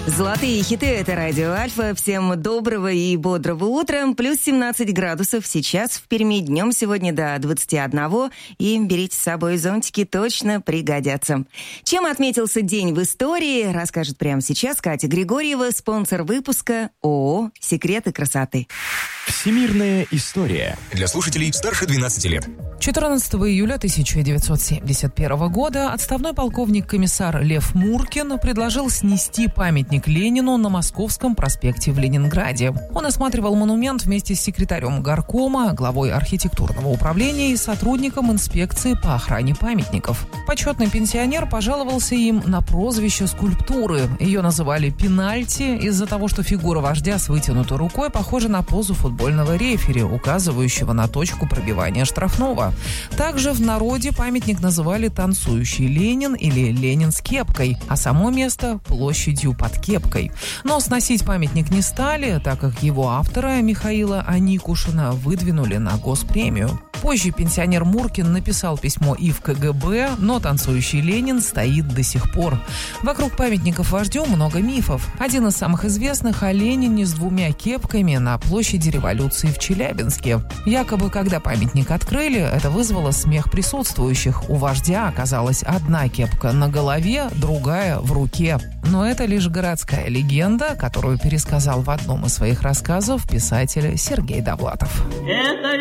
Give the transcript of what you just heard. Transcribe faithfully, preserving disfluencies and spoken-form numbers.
Золотые хиты — это Радио Альфа. Всем доброго и бодрого утра. Плюс семнадцать градусов сейчас в Перми. Днем сегодня до двадцати одного. И берите с собой зонтики, точно пригодятся. Чем отметился день в истории, расскажет прямо сейчас Катя Григорьева, спонсор выпуска ООО «Секреты красоты». Всемирная история. Для слушателей старше двенадцати лет. четырнадцатого июля тысяча девятьсот семьдесят первого года отставной полковник-комиссар Лев Муркин предложил снести памятник Ленину на Московском проспекте в Ленинграде. Он осматривал монумент вместе с секретарем горкома, главой архитектурного управления и сотрудником инспекции по охране памятников. Почетный пенсионер пожаловался им на прозвище скульптуры. Ее называли «пенальти» из-за того, что фигура вождя с вытянутой рукой похожа на позу футбольного рефери, указывающего на точку пробивания штрафного. Также в народе памятник называли «танцующий Ленин» или «Ленин с кепкой», а само место – площадью под кепкой. Но сносить памятник не стали, так как его автора Михаила Аникушина выдвинули на госпремию. Позже пенсионер Муркин написал письмо и в ка гэ бэ, но танцующий Ленин стоит до сих пор. Вокруг памятников вождю много мифов. Один из самых известных о Ленине с двумя кепками на площади Революции в Челябинске. Якобы, когда памятник открыли, это вызвало смех присутствующих. У вождя оказалась одна кепка на голове, другая в руке. Но это лишь городская легенда, которую пересказал в одном из своих рассказов писатель Сергей Довлатов. Это